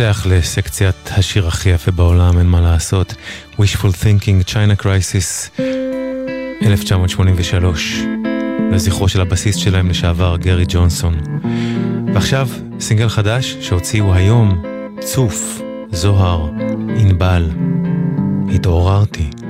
שייך לסקציית השיר הכי יפה בעולם, אין מה לעשות. Wishful Thinking, China Crisis, 1983, לזכרו של הבסיס שלהם לשעבר, גרי ג'ונסון. ועכשיו, סינגל חדש שהוציאו היום, צוף, זוהר, ענבל, התעוררתי.